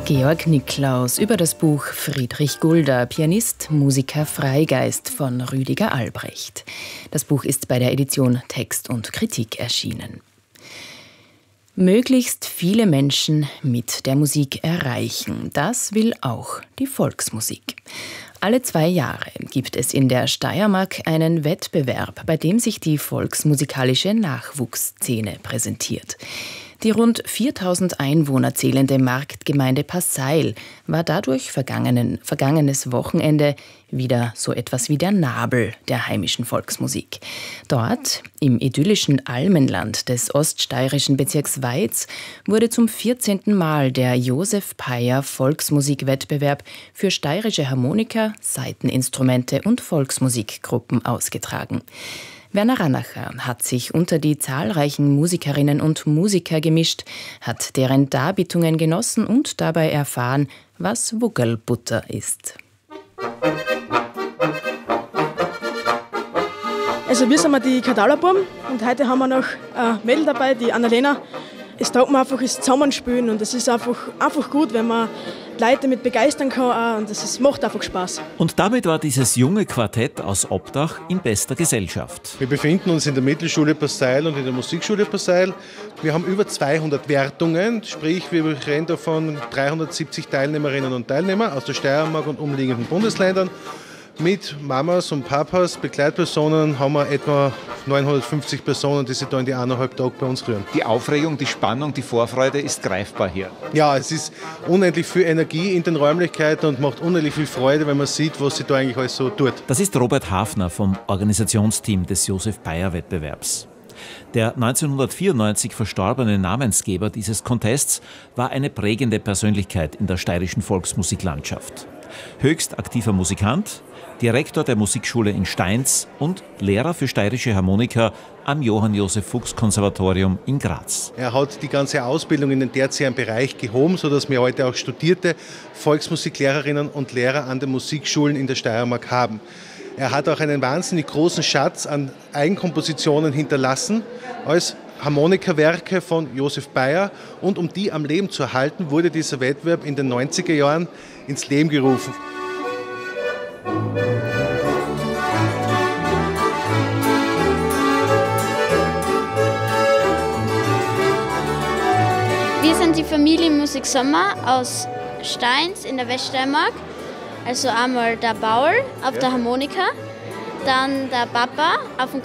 Georg Niklaus über das Buch Friedrich Gulda, Pianist, Musiker, Freigeist von Rüdiger Albrecht. Das Buch ist bei der Edition Text und Kritik erschienen. Möglichst viele Menschen mit der Musik erreichen, das will auch die Volksmusik. Alle 2 Jahre gibt es in der Steiermark einen Wettbewerb, bei dem sich die volksmusikalische Nachwuchsszene präsentiert. Die rund 4000 Einwohner zählende Marktgemeinde Passeil war dadurch vergangenes Wochenende wieder so etwas wie der Nabel der heimischen Volksmusik. Dort, im idyllischen Almenland des oststeirischen Bezirks Weiz, wurde zum 14. Mal der Josef Peier Volksmusikwettbewerb für steirische Harmonika, Saiteninstrumente und Volksmusikgruppen ausgetragen. Werner Rannacher hat sich unter die zahlreichen Musikerinnen und Musiker gemischt, hat deren Darbietungen genossen und dabei erfahren, was Wuggelbutter ist. Also wir sind die Kadalabuben und heute haben wir noch ein Mädel dabei, die Annalena. Es taugt mir einfach das Zusammenspielen und es ist einfach gut, wenn man die Leute damit begeistern kann auch, und es macht einfach Spaß. Und damit war dieses junge Quartett aus Obdach in bester Gesellschaft. Wir befinden uns in der Mittelschule Passeil und in der Musikschule Passeil. Wir haben über 200 Wertungen, sprich wir reden davon 370 Teilnehmerinnen und Teilnehmer aus der Steiermark und umliegenden Bundesländern. Mit Mamas und Papas, Begleitpersonen haben wir etwa 950 Personen, die sich da in die 1,5 Tage bei uns rühren. Die Aufregung, die Spannung, die Vorfreude ist greifbar hier. Ja, es ist unendlich viel Energie in den Räumlichkeiten und macht unendlich viel Freude, wenn man sieht, was sich da eigentlich alles so tut. Das ist Robert Hafner vom Organisationsteam des Josef Peier Wettbewerbs. Der 1994 verstorbene Namensgeber dieses Contests war eine prägende Persönlichkeit in der steirischen Volksmusiklandschaft. Höchst aktiver Musikant, Direktor der Musikschule in Steins und Lehrer für steirische Harmonika am Johann-Josef-Fuchs-Konservatorium in Graz. Er hat die ganze Ausbildung in den tertiären Bereich gehoben, sodass wir heute auch studierte Volksmusiklehrerinnen und Lehrer an den Musikschulen in der Steiermark haben. Er hat auch einen wahnsinnig großen Schatz an Eigenkompositionen hinterlassen als Harmonikawerke von Josef Peier, und um die am Leben zu erhalten, wurde dieser Wettbewerb in den 90er Jahren ins Leben gerufen. Wir sind die Familie Musik Sommer aus Steins in der Weststeiermark. Also einmal der Paul auf der Harmonika, dann der Papa auf dem